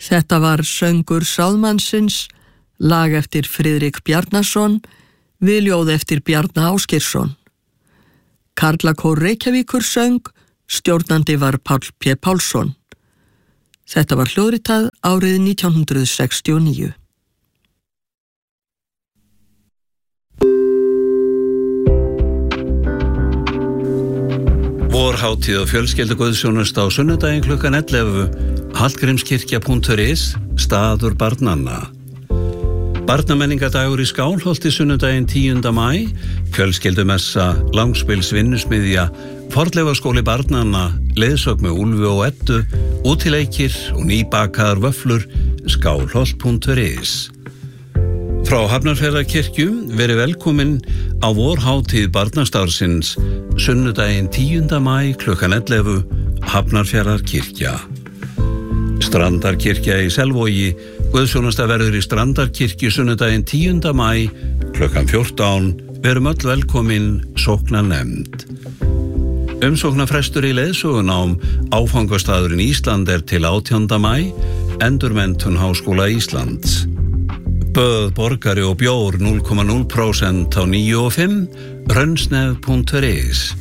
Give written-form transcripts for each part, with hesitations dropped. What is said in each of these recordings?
Þetta var söngur Sálmannsins, lag eftir Friðrik Bjarnason, við ljóð eftir Bjarna Ásgeirsson. Karlakór Reykjavíkur söng, stjórnandi var Páll P. Pálsson. Þetta var hljóðritað árið 1969. Vorhátíð og fjölskylduguðsjónust á sunnudaginn klukkan 11, hallgrímskirkja.is, staður barnanna. Barnamenningadagur í Skálholti sunnudaginn 10. maí, fjölskyldumessa, langspilsvinnusmiðja, fornleifaskóli barnanna, leiðsögn með Úlfi og Eddu, útileikir og nýbakaðar vöfflur, skálholt.is. Frá Hafnarfjarðarkirkju verið velkomin á vorhátíð barnastarsins sunnudaginn 10. maí klukkan 11, Hafnarfjarðarkirkja. Strandarkirkja í Selvogi, guðsjónasta verður í Strandarkirkju sunnudaginn 10. maí klukkan 14, verum öll velkomin sóknarnefnd. Umsóknarfrestur í leiðsögunám, áfangastaðurinn Ísland til 18. maí, Endurmenntun Háskóla Íslands. Böð, borgari og bjór 0,0% á 9 og 5, rönnsnef.is.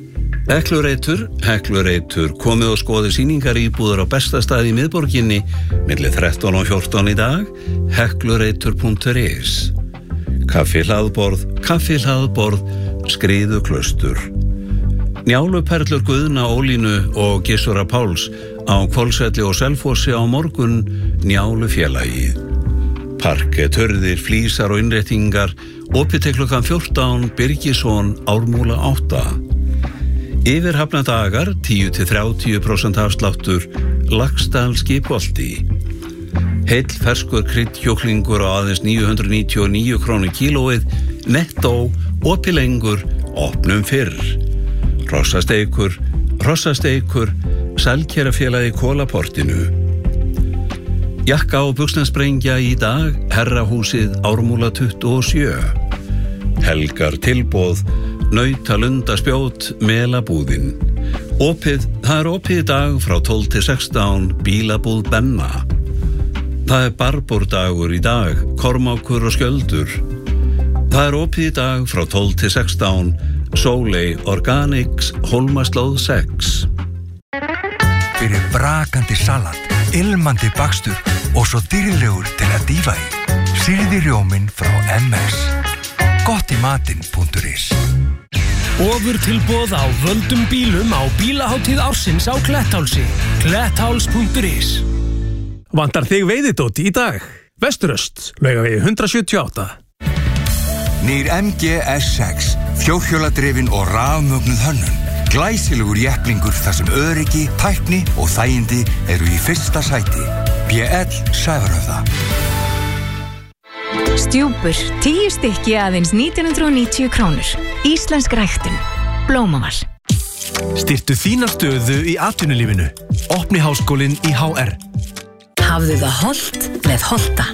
Heklureitur, komið og skoði sýningar íbúður á besta stað í miðborginni, milli 13 og 14 í dag, heklureitur.is. Kaffihlaðborð, Skriðuklaustur. Njáluperlur Guðna Ólínu og Gissura Páls á Hvolsvelli og Selfossi á morgun, Njálufélagið. Parket, hurðir, flísar og innréttingar, opið til klukkan 14, Birgisson, Ármúla 8. Yfirhafnadagar, 10-30% afsláttur, Laxdal Skipholti. Heill ferskur kryddkjúklingur á aðeins 999 krónur kílóið, nettó, opið lengur, opnum fyrr. Hrossasteikur, Sælkerafélagi Kólaportinu. Jakka og buxnasprengja í dag, Herrahúsið Ármúla 27. Helgar tilboð, Nautalundaspjót, Melabúðin. Það opið í dag frá 12 til 16, Bílabúð Benna. Það Barbúrdagur í dag, Kormákur og Skjöldur. Það opið í dag frá 12 til 16, Sóley Organics, Hólmaslóð 6. Fyrir brakandi salat, ilmandi bakstur og svo dýrlegur til að dýfa í. Sýrði rjóminn frá MS. Gottimatinn.is. Ofurtilboð á völdum bílum á bílahátíð ársins á Kletthálsi. Klettháls.is. Vantar þig veiðidót í dag? Vesturöst, Laugavegi 178. Nýr MG S6, fjórhjóladrifin og rafmögnuð hönnun. Glæsilegur jepplingur þar sem öryggi, tækni og þægindi eru í fyrsta sæti. BL Sævarhöfða. Stjúpur, 10 stykki aðeins 1990 krónur. Íslensk ræktun. Blómaval. Styrktu þína stöðu í atvinnulífinu. Opni háskólinn í HR. Hafðu það hollt með Holta.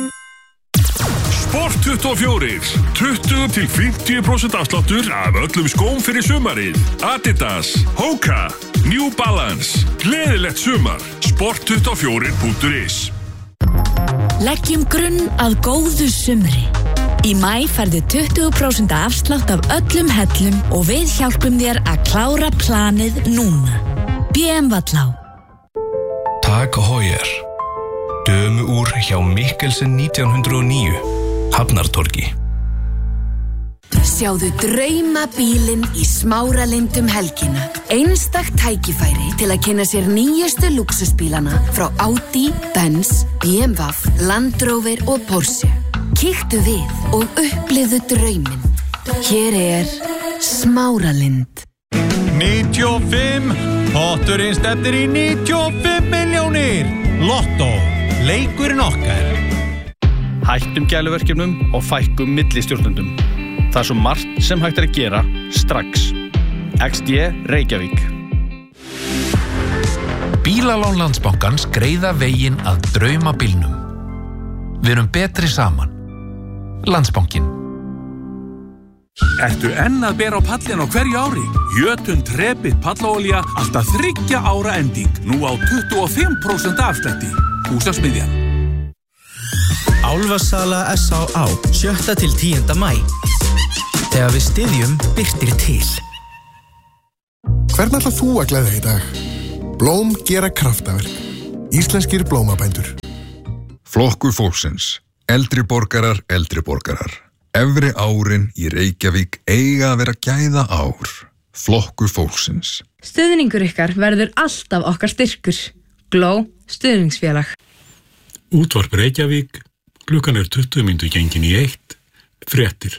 Sport 24, 20-50% afsláttur af öllum skóm fyrir sumarið. Adidas, Hoka, New Balance. Gleðilegt sumar. Sport24.is. Leggjum grunn að góðu sumri. Í maí færðu 20% afslátt af öllum hellum og við hjálpum þér að klára planið núna. BM Vallá. Tag Heuer. Dömuúr hjá Mikkelsen 1909. Hafnartorgi. Sjáðu draumabílinn í Smáralind helgina. Einstakt tækifæri til að kynna sér nýjustu lúxusbílana frá Audi, Benz, BMW, Land Rover og Porsche. Kíktu við og upplifðu drauminn. Hér Smáralind. 95, potturinn stefnir í 95 milljónir. Lotto, leikurinn okkar. Hættum gæluverkefnum og fækkum millistjórnendum. Það er svo margt sem hægt að gera strax. XD Reykjavík. Bílalán Landsbankans greiða veginn að draumabílnum. Við erum betri saman. Landsbankinn. Ertu enn að bera á pallin á hverju ári? Jötun Trepið pallaolía alltaf 3 ára ending, nú á 25% afslætti. Húsasmiðjan. Álfasala S.A.A. 7. til 10. maí. Þegar við styðjum birtir til. Hvern ætlar þú að gleðja í dag? Blóm gera kraftaverk. Íslenskir blómabændur. Flokkur fólksins. Eldri borgarar. Efri árin í Reykjavík eiga að vera gæða ár. Flokkur fólksins. Stuðningur ykkar verður alltaf okkar styrkur. Gló stuðningsfélag. Útvarp Reykjavík, klukkan 20 mínútur gengin í 1, fréttir.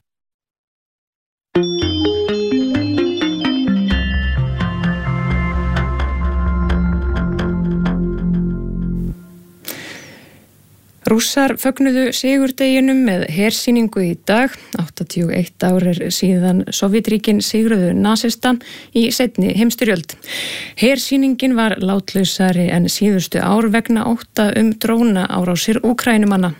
Rússar fögnuðu sigurdeginum með hersýningu í dag. 81 ár síðan Sovétríkin sigruðu nasista í seinni heimsstyrjöld. Hersýningin var látlausari en síðustu ár vegna ótta drónaárásir Úkraínumanna.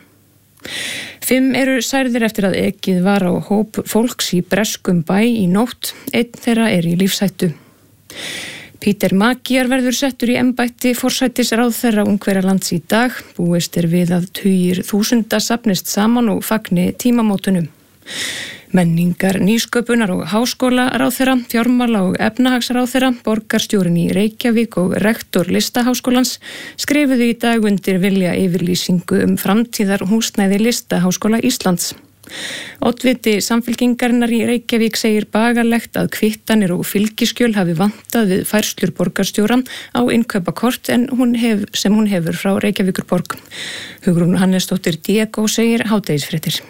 5 eru særðir eftir að ekið var á hóp fólks í breskum bæ í nótt. Einn þeirra í lífshættu. Peter Magyar verður settur í embætti forsætisráðherra Ungverjalands í dag. Búist við að tugir þúsunda safnist saman og fagni tímamótunum. Menningar, nýsköpunar og háskólaráðherra, fjármála og efnahagsráðherra, borgarstjórinn í Reykjavík og rektor Listaháskólans skrifuðu í dag undir vilja yfirlýsingu framtíðar húsnæði Listaháskóla Íslands. Oddviti Samfylkingarinnar í Reykjavík segir bagalegt að kvittanir og fylgiskjöl hafi vantað við færslur borgarstjóra á innkaupakort sem hún hefur frá Reykjavíkurborg. Hugrún Hannesdóttir Diego segir hádegisfréttir.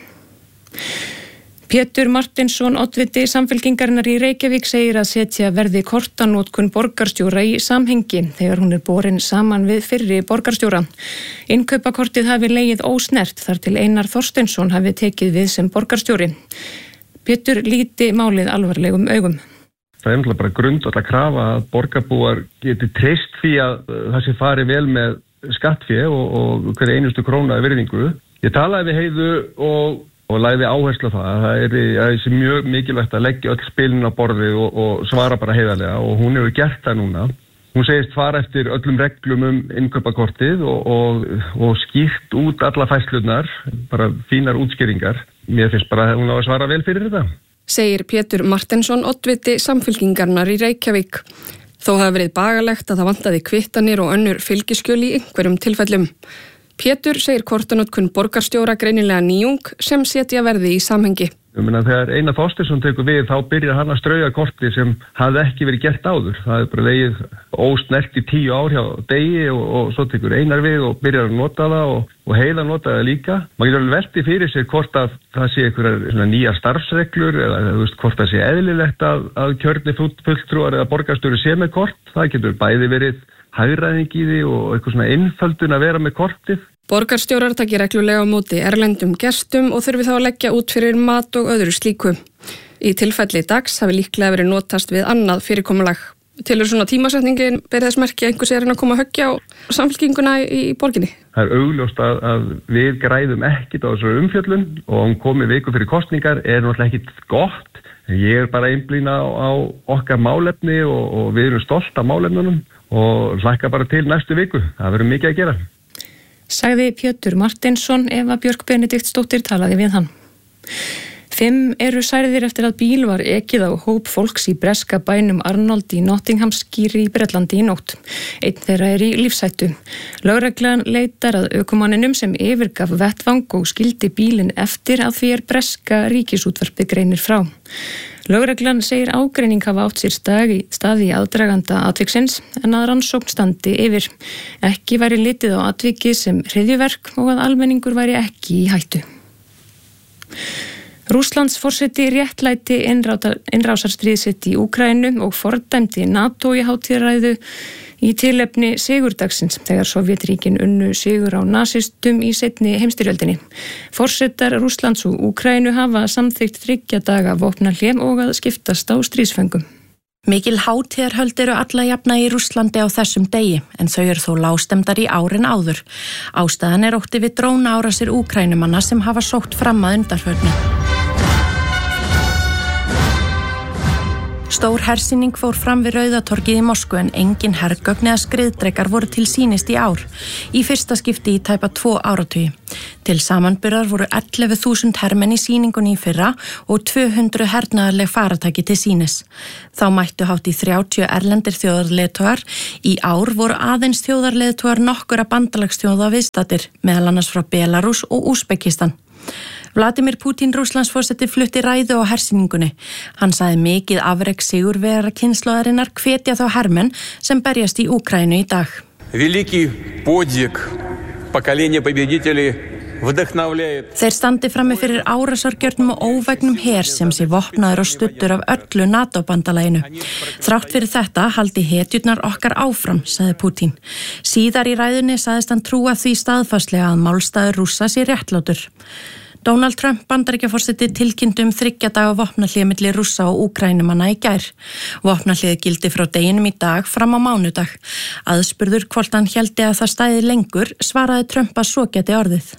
Pétur Martinsson, oddviti Samfylkingarinnar í Reykjavík segir að setja verði kortanótkun borgarstjóra í samhengi þegar hún borin saman við fyrri borgarstjóra. Innkaupakortið hafi legið ósnert þar til Einar Þorsteinsson hafi tekið við sem borgarstjóri. Pétur líti málið alvarlegum augum. Það náttúrulega bara grundvallar krafa að borgarbúar geti treyst því að það sé farið vel með skattfé og hverja einustu krónu virðingu. Ég talaði við Heiðu og lagði áherslu á það að það er mjög mikilvægt að leggja öll spilin á borðið og svara bara heiðarlega og hún hefur gert það núna. Hún segist fara eftir öllum reglum innkaupakortið og skýrt út alla færslurnar, bara fínar útskýringar. Mér finnst bara að hún á að svara vel fyrir þetta. Segir Pétur Martinsson, oddviti Samfylkingarinnar í Reykjavík. Þó hafi verið bagalegt að það vantaði kvittanir og önnur fylgiskjöl í einhverjum tilfellum. Pétur segir kortanótkun borgarstjóra greinilega nýjung sem setja verði í samhengi. Þegar Einar Þorsteinsson tekur við þá byrjar hann að strauja korti sem hafði ekki verið gert áður. Það bara legið ósnert í 10 ár hjá Degi og svo tekur Einar við og byrjar að nota það og Heiða nota það líka. Man getur alveg velti fyrir sér hvort að það sé einhverjar nýja starfsreglur eða hvort það sé eðlilegt að kjörni fulltrúar eða borgarstjóri sé með kort. Það getur bæði verið hagræðing í því og eitthvað svona einföldun að vera með kortið. Borgarstjórar taki reglulega á móti erlendum gestum og þurfi þá að leggja út fyrir mat og öðru slíku. Í tilfelli dags hafi líklega verið notast við annað fyrirkomulag. Tilur svona tímasetningin berið þess merki að einhversi að koma að höggja á samfylkinguna í borginni? Það er augljóst að við græðum ekkit á þessu umfjöllun og hún komið viku fyrir kosningar náttúrulega ekkit gott. Ég bara einblína á okkar málefni og við erum stolt af málefnunum og hlakka bara til næstu viku. Það verður mikið að gera. Sagði Pétur Martinsson ef að Björk Benediktsdóttir talaði við hann. 5 eru særðir eftir að bíl var ekið á hóp fólks í breska bænum Arnold í Nottinghamshire í Bretlandi í nótt. Einn þeirra í lífshættu. Lögreglan leitar að ökumanninum sem yfirgaf vettvang og skildi bílinn eftir að því breska ríkisútvarpið greinir frá. Lögreglan segir ágreining hafa átt sér stað í aðdraganda atviksins en að rannsókn standi yfir. Ekki væri litið á atvikið sem hryðjuverk og að almenningur væri ekki í hættu. Rússlands forseti réttlæti innrásarstríð sitt í Úkraínu og fordæmdi NATO í hátíðarræðu í tilefni sigurdagsins þegar Sovétríkin unnu sigur á nasistum í seinni heimsstyrjöldinni. Forsetar Rússlands og Úkraínu hafa samþykkt 3 daga vopnahlé og að skiptast á stríðsföngum. Mikil hátíðarhöld eru alla jafna í Rússlandi á þessum degi, en þau eru þó lágstemdar í árin áður. Ástæðan ótti við drónaárásir Úkraínumanna sem hafa sótt fram að undanförnu. Stór hersýning fór fram við Rauðatorgið í Moskvu en engin hergögn eða skriðdrekar voru til sýnist í ár, í fyrsta skipti í tæpa 2 áratugi. Til samanburðar voru 11.000 hermenn í sýningunni í fyrra og 200 hernaðarleg faratæki til sýnis. Þá mættu hátt í 30 erlendir þjóðarleiðtogar, í ár voru aðeins þjóðarleiðtogar nokkura bandalagsþjóða viðstaddir, meðal annars frá Belarus og Úsbekistan. Vladimir Putin Rússlandsforseti flutti ræðu á hersýningunni. Hann sagði mikið afrek sigurvegara kynslóðarinnar hvetja þá hermenn sem berjast í Úkraínu í dag. Великий подвиг поколения победителей вдохновляет. Þeir standi frammi fyrir árásargjörnum og óvægnum her sem sé vopnaður og studdur af öllu NATO-bandalaginu. Þrátt fyrir þetta haldi hetjurnar okkar áfram, sagði Putin. Síðar í ræðunni sagðist hann trúa því staðfastlega að málstaður Rússa sé réttlátur. Donald Trump Bandaríkjaforseti tilkynnti 3 daga vopnahlé milli Rússa og Úkrænumanna í gær. Vopnahléð gildi frá deginum í dag fram á mánudag. Aðspurður hvort hann héldi að það stæði lengur, svaraði Trump að svo geti orðið.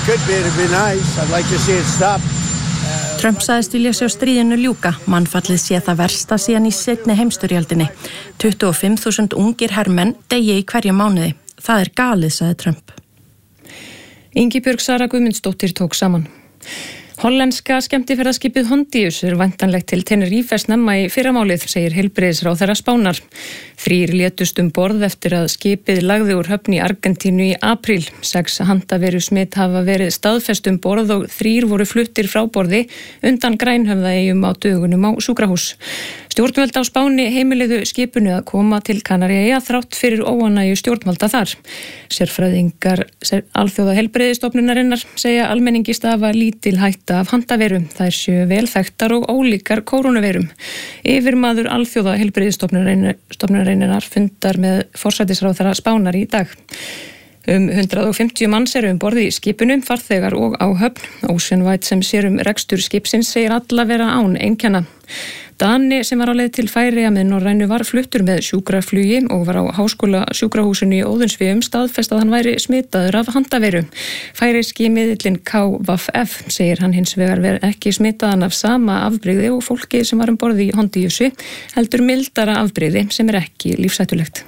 Trump sagðist vilja sjá stríðinu ljúka. Mannfallið sé það versta síðan í seinni heimsstyrjöldinni. 25.000 ungir hermenn deyja í hverju mánuði. Það er galið, sagði Trump. Ingibjörg Sara Guðmundsdóttir tók saman. Hollenska skemmtiferðaskipið Hondius væntanlegt til Tenerife snemma í fyrramálið, segir heilbrigðisráðherra Spánar. 3 létust borð eftir að skipið lagði úr höfn í Argentínu í apríl. 6 handaverusmit hafa verið staðfest borð og 3 voru fluttir frá borði undan Grænhöfðaeyjum á dögunum á sjúkrahús. Stjórnvöld á Spáni heimiliðu skipinu að koma til Kanaríeyja þrátt fyrir óánægju stjórnvalda þar. Sérfræðingar alþjóða heilbrigðisstofnunarinnar segja almenningi stafa lítil hætta af handaverum. Þær séu vel þekktar og ólíkar kórónuveirum. Yfirmaður alþjóða heilbrigðisstofnunarinnar fundar með forsætisráðherra Spánar í dag. 150 manns eru borði í skipinu, farþegar og áhöfn. Ocean White sem sér rekstur skipsins segir alla vera án einkenna. Dani sem var á leið til Færeyja með Norrænu var fluttur með sjúkraflugi og var á háskóla sjúkrahúsinu í Óðinsvéum staðfest að hann væri smitaður af handaveiru. Færeyski miðillinn KVF segir hann hins vegar verið ekki smitaðan af sama afbrigði og fólki sem var borði í Hondiusi heldur mildara afbrigði sem ekki lífshættulegt.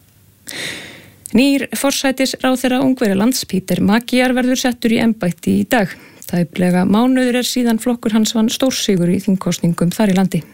Nýr forsætisráðherra Ungverjalands Peter Magyar verður settur í embætti í dag. Tæplega mánuður síðan flokkur hans vann stórsigur í þingkosningum þar í landi.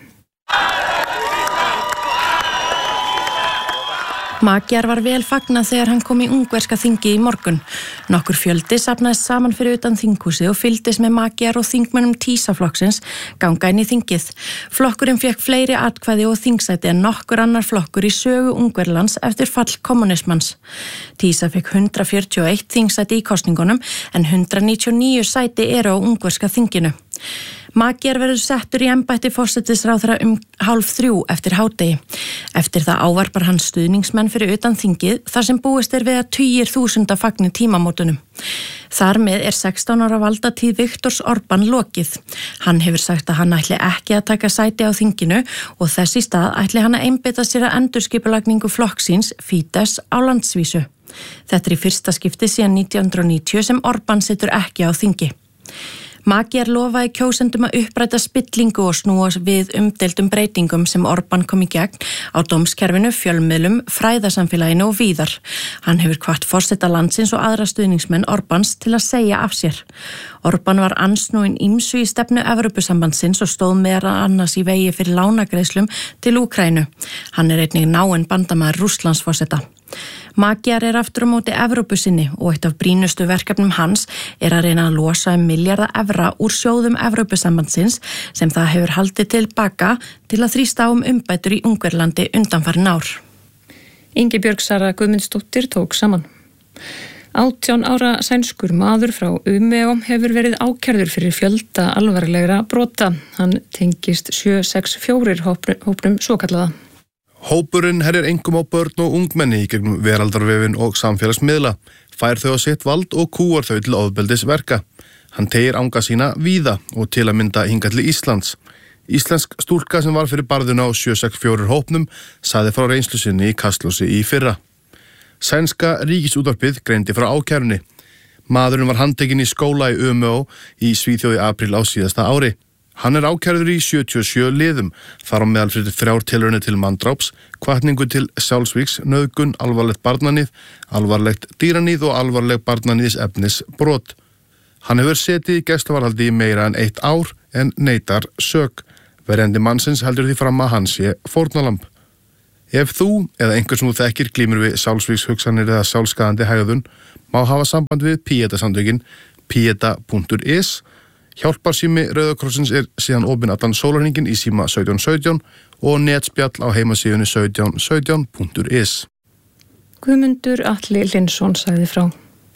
Magyar var vel fagnað þegar hann kom í ungverska þingi í morgun. Nokkur fjöldi safnaðist saman fyrir utan þinghúsið og fylgdist með Magyar og þingmönnum TISA-flokksins ganga inn í þingið. Flokkurinn fékk fleiri atkvæði og þingsæti en nokkur annar flokkur í sögu Ungverjalands eftir fall kommunismans. TISA fékk 141 þingsæti í kosningunum en 199 sæti eru á ungverska þinginu. Magyar verður settur í embætti forsætisráðherra 2:30 eftir hádegi. Eftir það ávarpar hann stuðningsmenn fyrir utan þingið þar sem búist við að tugir þúsunda fagni tímamótunum. Þar með 16 ára valdatíð Viktors Orbán lokið. Hann hefur sagt að hann ætli ekki að taka sæti á þinginu og þess í stað ætli hann að einbeita sér að endurskipulagningu flokksins Fidesz á landsvísu. Þetta í fyrsta skipti síðan 1990 sem Orbán situr ekki á þingi. Magyar lofaði kjósendum að uppræta spillingu og snúa við umdeildum breytingum sem Orbán kom í gegn á dómskerfinu, fjölmiðlum, fræðasamfélaginu og víðar. Hann hefur hvatt forseta landsins og aðra stuðningsmenn Orbáns til að segja af sér. Orbán var ansnúinn ýmsu í stefnu Evrópusambandsins og stóð meðal annars í vegi fyrir lánagreiðslum til Úkraínu. Hann einnig náinn bandamaður Rússlandsforseta. Magyar aftur á móti Evrópusinni og eitt af brýnustu verkefnum hans að reyna að losa milljarða evra úr sjóðum Evrópusambandsins sem það hefur haldið tilbaka til að þrýsta á umbætur í Ungverjalandi undanfarin ár. Ingibjörg Sara Guðmundsdóttir tók saman. 18 ára sænskur maður frá Umeå hefur verið ákærður fyrir fjölda alvarlegra brota. Hann tengist 764 hópnum svokallaða. Hópurinn herjar einkum á börn og ungmenni í gegnum veraldarvefin og samfélagsmiðla, fær þau á sitt vald og kúar þau til ofbeldisverka. Hann tegir anga sína víða og til að mynda hingað til Íslands. Íslensk stúlka sem var fyrir barðuna á 764 hópnum sagði frá reynslu sinni í Kastljósi í fyrra. Sænska ríkisútvarpið greindi frá ákærunni. Maðurinn var handtekinn í skóla í Umeå í Svíþjóð í apríl á síðasta ári. Hann ákærður í 77 liðum, þar á meðal fyrir 3 tilraunir til manndráps, hvatningu til sjálfsvígs, nauðgun, alvarlegt barnaníð, alvarlegt dýraníð og alvarleg barnaníðsefnis brot. Hann hefur setið í gæsluvarðhaldi í meira en 1 ár en neitar sök. Verjandi mannsins heldur því fram að hann sé fórnarlamb. Ef þú eða einhver sem þú þekkir glímur við sjálfsvígshugsanir eða sjálfskaðandi hegðun, má hafa samband við Pieta-samtökin pieta.is. Hjálparsími Rauða krossins síðan opinn allan sólarhringinn í síma 1717 og netspjall á heimasíðunni 1717.is. Guðmundur Atli Lindsson sagði frá.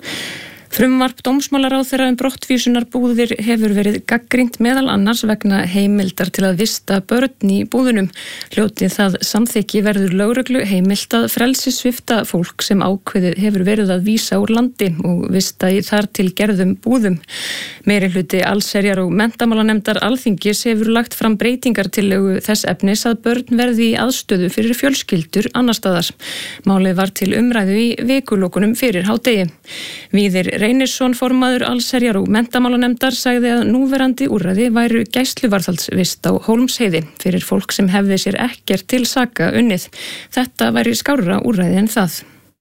Frumvarp dómsmálaráðherra brottvísunarbúðir hefur verið gagnrýnt meðal annars vegna heimildar til að vista börn í búðunum. Hljóti það samþykki verður lögreglu heimilt að frelsissvipta fólk sem ákveðið hefur verið að vísa úr landi og vista í þar til gerðum búðum. Meirihluti allsherjar og menntamálanefndar Alþingis hefur lagt fram breytingartillögu þess efnis að börn verði í aðstöðu fyrir fjölskyldur annar staðar. Málið var til umræðu í vikulokunum fyrir hádegi. Víðir Reynisson, formaður allsherjar og menntamálanefndar, sagði að núverandi úrræði væru gæsluvarðhaldsvist á Hólmsheiði fyrir fólk sem hefði sér ekkert til saka unnið. Þetta væri skárra úrræði en það.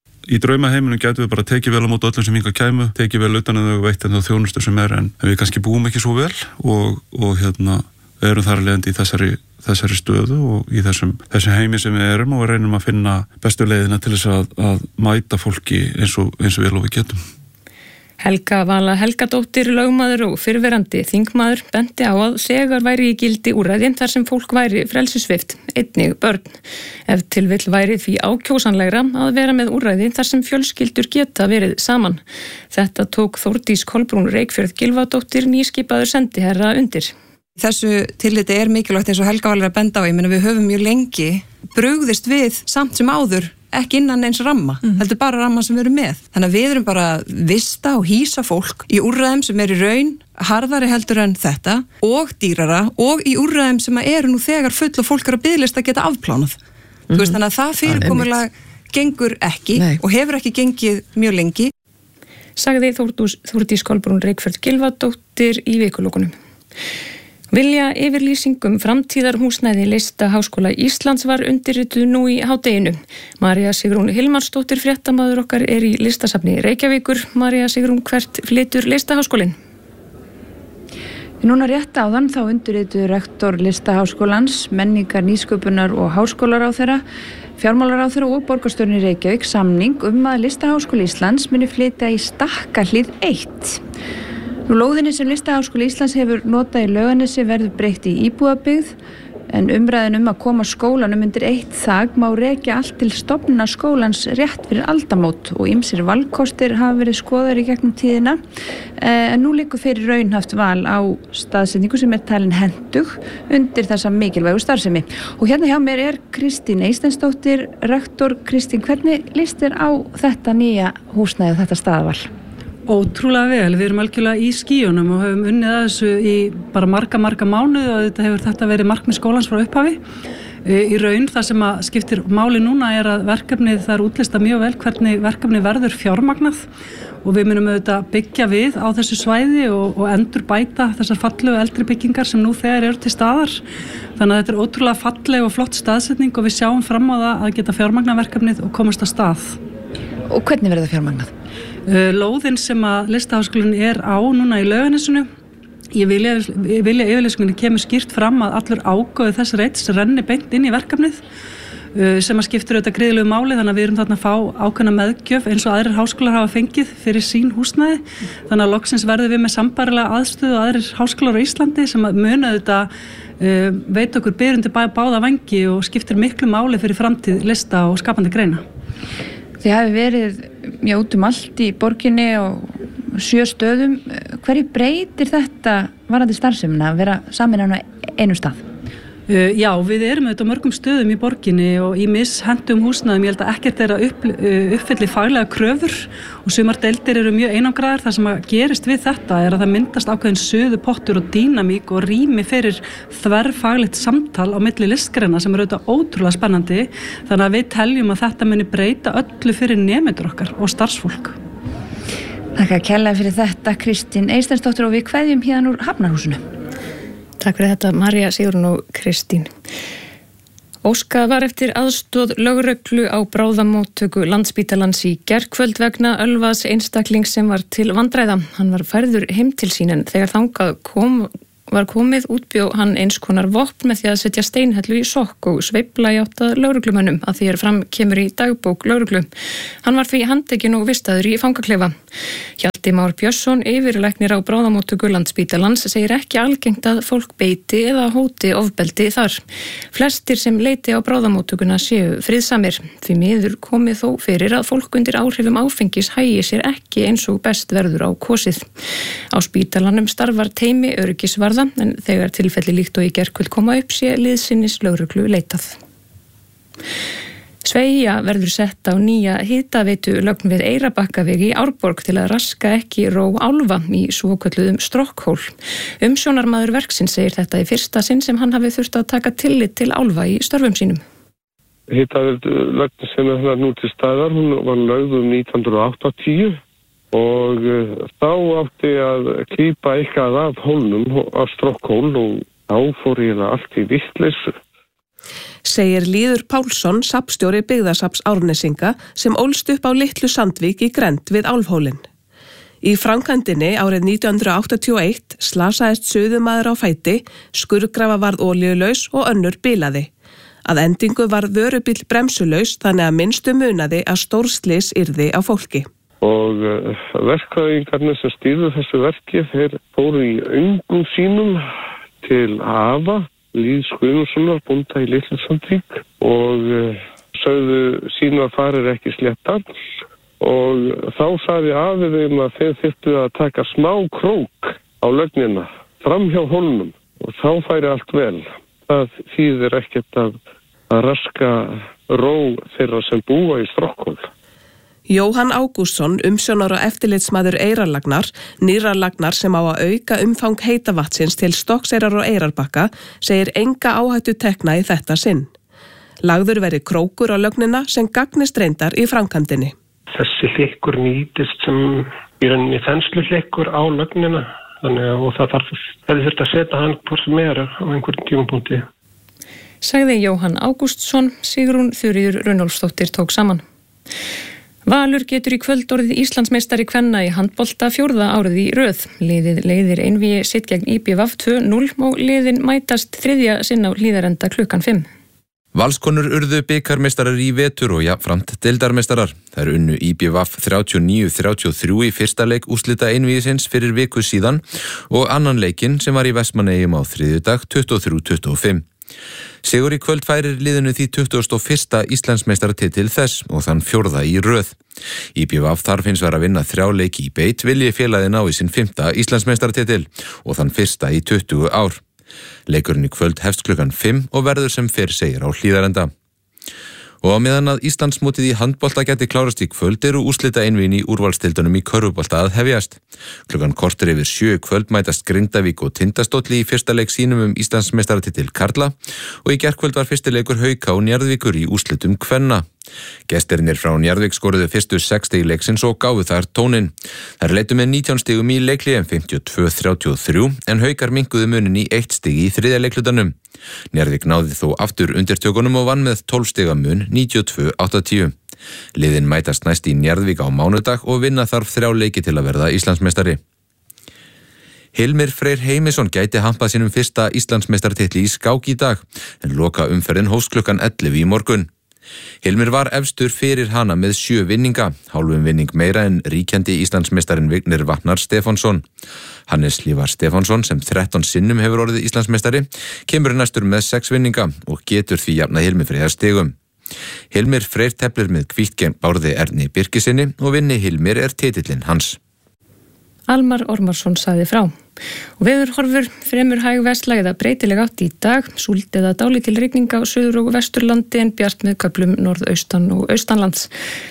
Í draumaheiminum gætum við bara tekið vel á móti öllum sem hingað kæmu, tekið vel utan að þau veitt en þá þjónustu sem en við kannski búum ekki svo vel og erum þar leiðandi í þessari stöðu og í þessum heimi sem við erum og reynum að finna bestu leiðina til þess að mæta fólki eins og vel og við getum. Helga Vala Helgadóttir, lögmaður og fyrrverandi þingmaður, benti á að þegar væri í gildi úrræði þar sem fólk væri frelsissvipt, einnig börn. Ef til vill væri því ákjósanlegra að vera með úrræði þar sem fjölskyldur geta verið saman. Þetta tók Þórdís Kolbrún Reykfjörð Gylfadóttir, nýskipaður sendiherra undir. Þessu tilliti mikilvægt eins og Helga Vala benda á, við höfum mjög lengi brugðist við samt sem áður, ekki innan eins ramma, heldur bara ramma sem við erum með. Þannig að við erum bara að vista og hýsa fólk í úrræðum sem í raun harðari heldur en þetta og dýrara og í úrræðum sem eru nú þegar full og fólk að biðlista að geta afplánað. Þannig að það fyrirkomulag gengur ekki og hefur ekki gengið mjög lengi. Sagði Þórdís Kolbrún Reykfjörð Gylfadóttir í vikulokunum. Vilja yfirlýsingum framtíðarhúsnæði Listaháskóla Íslands var undirrituð nú í hádeginu. María Sigrún Hilmarsdóttir, fréttamaður okkar, í Listasafni Reykjavíkur. María Sigrún, hvert flytur Listaháskólinn? Núna rétt áðan þá undirrituð rektor Listaháskólans, menningar, nýsköpunar og háskólaráðherra, fjármálaráðherra og borgarstjórinn í Reykjavík samning að Listaháskóli Íslands muni flytja í Stakkahlíð 1. Lóðinni sem Listaháskóli Íslands hefur notað í Laugarnesi verður breytt í íbúðabyggð en umræðin að koma skólanum undir eitt þak má rekja allt til stofnunar skólans rétt fyrir aldamót og ýmsir valkostir hafa verið skoðaðir í gegnum tíðina en nú liggur fyrir raunhaft val á staðsetningu sem talin hentug undir þessa mikilvægu starfsemi. Og hérna hjá mér Kristín Eysteinsdóttir, rektor. Kristín, hvernig líst þér á þetta nýja húsnæði og þetta staðaval? Ótrúlega vel, við erum algjörlega í skýjunum og höfum unnið að þessu í bara marga mánuði og þetta verið markmið skólans frá upphafi. Í raun það sem að skiptir máli núna að verkefnið það útlista mjög vel hvernig verkefnið verður fjármagnað og við munum auðvitað byggja við á þessu svæði og endur bæta þessar fallegu eldri byggingar sem nú þegar eru til staðar. Þannig að þetta ótrúlega falleg og flott staðsetning og við sjáum fram á það að geta fjármagnað verkefnið og komast að stað. Og hvernig verður það fjármagnað? Lóðin sem að Listaháskólinn á núna í Laugarnesinu, ég vilja yfirlýsingunni kemur skýrt fram að allur ágóði þess reits renni beint inn í verkefnið sem að skiptir auðvitað gríðlegu máli, þannig að við erum þarna að fá ákveðna meðgjöf eins og aðrir háskólar hafa fengið fyrir sín húsnæði, þannig að loksins verðum við með sambærilega aðstöðu og aðrir háskólar á Íslandi sem að muna auðvitað veit okkur byrjundi báða vangi og skiptir miklu máli fyrir framtíð lista og skapandi greina. Þið hafi verið út allt í borginni og 7 stöðum. Hverju breytir þetta varðandi starfsemina að vera samin á einu stað? Já, við erum auðvitað á mörgum stöðum í borginni og í mishentum húsnæðum. Ég held að ekkert að uppfylli faglega kröfur og sumar deildir eru mjög einangraðar. Það sem að gerist við þetta að það myndast ákveðin suðupottur og dýnamík og rými fyrir þverfaglegt samtal á milli listgreina sem eru auðvitað ótrúlega spennandi. Þannig að við teljum að þetta muni breyta öllu fyrir nemendur okkar og starfsfólk. Þakka kærlega fyrir þetta, Kristín Eysteinsdóttir, og við kveðjum hérna úr Hafnarhúsinu. Takk fyrir þetta, María, Sigrún og Kristín. Óskað var eftir aðstoð lögreglu á bráðamóttöku Landspítalans í gærkvöld vegna ölvaðs einstaklings sem var til vandræða. Hann var færður heim til sín en þegar þangað var komið útbjó hann eins konar vopn með því að setja steinhellu í sokk og sveifla í átt að lögreglumönnum að því fram kemur í dagbók lögreglu. Hann var því handtekinn og vistaður í fangaklefa. Hjalti Már Björnsson, yfirlæknir á bráðamóttöku Landspítalans, segir ekki algengt að fólk beiti eða hóti ofbeldi þar. Flestir sem leiti á bráðamóttökuna séu friðsamir. Því miður komið þó fyrir að fólk undir áhrifum áfengis hægi sér ekki eins og best verður á kosið. Á spítalanum starfar teymi öryggisvarða en þegar tilfelli líkt og í gærkvöld koma upp sé liðsinnis lögreglu leitað. Sveigja verður sett á nýja hitaveitu lögn við Eirabakkaveg í Árborg til að raska ekki ró álfa í svokölluðum Strokkhól. Umsjónarmaður verksins segir þetta í fyrsta sinn sem hann hafi þurft að taka tillit til álfa í störfum sínum. Hitaveitu lögn sem er nú til staðar, hún var lögð 1980 og þá átti að klípa eitthvað af hólnum á Strokkhól og þá fór ég allt í vitleysu. Segir Lýður Pálsson, safnstjóri byggðasafns Árnesinga sem ólst upp á Litlu Sandvík í grennd við Álfhólinn. Í framkvæmdinni árið 1981 slasaðist suðumaður á fæti, skurðgrafa varð olíulaus og önnur bilaði. Að endingu var vörubíll bremsulaus þannig að minnstu munaði að stórslys yrði á fólki. Og verkfræðingarnir sem stýrðu þessu verki, þeir fóru í öngum sínum til Afa, Lýðs Guðmundssonar, bónda í Litlu Sandvík og sögðu sínu að farir ekki sléttar og þá sagði Afi þeim að þeir þyrftu að taka smá krók á lögnina fram hjá hólnum og þá færi allt vel. Það þýðir ekkert að raska ró þeirra sem búa í Strokkhól. Jóhann Ágústsson, umsjónar og eftirlitsmaður Eyrarlagnar, nýrarlagnar sem á að auka umfang heitavatsins til Stokkseyrar og Eyrarbakka, segir enga áhættu tekna í þetta sinn. Lagður veri krókur á lögnina sem gagnist reyndar í framkvæmdinni. Þessi hlykkur nýtist sem í rauninni þenslu hlykkur á lögnina, og það hefði þurft að setja hann hvort sem er á einhverjum tímapunkti. Sagði Jóhann Ágústsson, Sigrún Þuríður Runólfsdóttir tók saman. Valur getur í kvöld orðið Íslandsmeistari kvenna í handbolta 4. árið í röð. Liðið leiðir einvígi sitt gegn IBVF 2-0 og liðin mætast 3. sinn á Hlíðarenda klukkan 5. Valskonur urðu bikarmeistarar í vetur og jafnframt deildarmeistarar. Þær unnu IBVF 39-33 í fyrsta leik úrslita einvígisins fyrir viku síðan og annan leikinn sem var í Vestmannaeyjum á þriðjudag 23-25. Sigur í kvöld færir liðinu því 21. Íslandsmeistaratitil þess og þann 4. í röð. IBVF þarf hins vegar að vinna 3 leiki í beit vilji félagið ná í sinn 5. Íslandsmeistaratitil og þann 1. í 20 ár. Leikurinn í kvöld hefst klukkan 5 og verður sem fyrr segir á Hlíðarenda. Og á meðan að Íslandsmótið í handbolta gæti klárast í kvöld eru úrslita einvígin í úrvalsdeildunum í körfubolta að hefjast. Klukkan korter yfir 7 kvöld mætast Grindavík og Tindastóll í fyrsta leik sínum Íslandsmeistaratitil karla og í gærkvöld var fyrsti leikur Hauka og Njarðvíkur í úrslitum kvenna. Gestirnir frá Njarðvík skoruðu fyrstu 6 stig leiksins og gáfu þar tónin. Þær leitu með 19 stigum í leikli en 52-33 en Haukar minnkuðu munin í 1 stig í 3. leiklutanum. Njarðvík náði þó aftur undirtökunum og vann með 12 stiga mun 92-80. Liðin mætast næst í Njarðvík á mánudag og vinna þarf 3 leiki til að verða Íslandsmeistari. Hilmir Freyr Heimisson gæti hampað sínum fyrsta Íslandsmeistartitli í skák í dag en loka umferðin hófst klukkan 11 í morgun. Hilmir var efstur fyrir hana með 7 vinninga, hálfum vinning meira en ríkjandi Íslandsmeistarin Vignir Vatnar Stefánsson. Hannes Lívar Stefánsson sem 13 sinnum hefur orðið Íslandsmeistari kemur næstur með 6 vinninga og getur því jafnað Hilmir Freyr stigum. Hilmir Freyr teflir með hvítt gegn Bárði Erni Birkisinni og vinni Hilmir titillinn hans. Almar Ormarsson sagði frá. Og veðurhorfur fremur hæg vestlæg eða breytileg átt í dag, súld eða dálítil rigning á suður- og vesturlandi en bjart með köflum norðaustan og austanlands.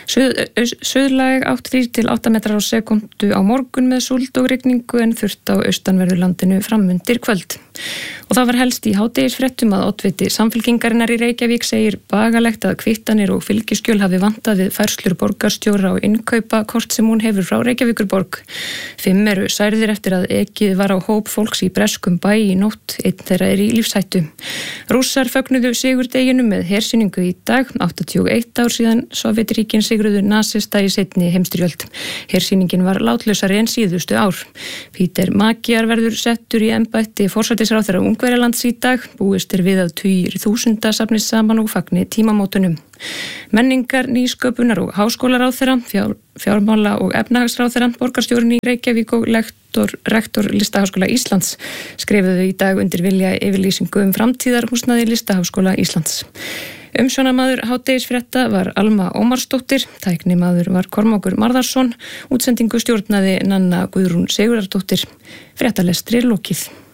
Suðlæg átt 3-8 metrar á sekundu á morgun með súld og rigningu en þurft á austanverðurlandinu framundir kvöld. Og það var helst í hádegisfréttum að oddviti Samfylkingarinnar í Reykjavík segir bagalegt að kvittanir og fylgiskjöl hafi vantað við færslur borgarstjóra og innkaupa kort sem hún hefur frá Reykjavíkurborg. 5 eru særðir eftir að ekið Skotið var á hóp fólks í breskum bæ í nótt, einn þeirra í lífshættu. Rússar fögnuðu sigurdeginum með hersýningu í dag, 81 ár síðan Sovétríkin sigruðu nasista í seinni heimsstyrjöld. Hersýningin var látlausari en síðustu ár. Peter Magyar verður settur í embætti forsætisráðherra Ungverjalands í dag, búist við að tugir þúsunda safnist saman og fagni tímamótunum. Menningar, nýsköpunar og háskólaráðherra, fjármála og efnahagsráðherra, borgarstjórinn í Reykjavík og rektor Listaháskóla Íslands skrifuðu í dag undir vilja yfirlýsingu framtíðarhúsnæði Listaháskóla Íslands. Umsjónarmaður hádegisfrétta var Alma Ómarsdóttir, tæknimaður var Kormákur Marðarsson, útsendingu stjórnaði Nanna Guðrún Sigurðardóttir. Fréttalestri lokið.